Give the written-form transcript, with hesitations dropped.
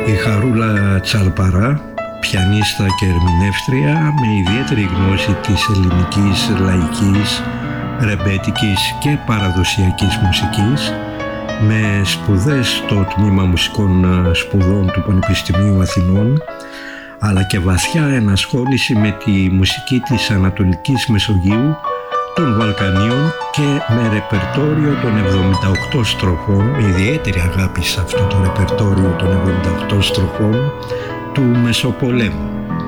Η Χαρούλα Τσαλπαρά, πιανίστα και ερμηνεύτρια με ιδιαίτερη γνώση της ελληνικής, λαϊκής, ρεμπέτικης και παραδοσιακής μουσικής, με σπουδές στο Τμήμα Μουσικών Σπουδών του Πανεπιστημίου Αθηνών, αλλά και βαθιά ενασχόληση με τη μουσική της Ανατολικής Μεσογείου, των Βαλκανίων και με ρεπερτόριο των 78 στροφών, με ιδιαίτερη αγάπη σε αυτό το ρεπερτόριο των 78 στροφών του Μεσοπολέμου.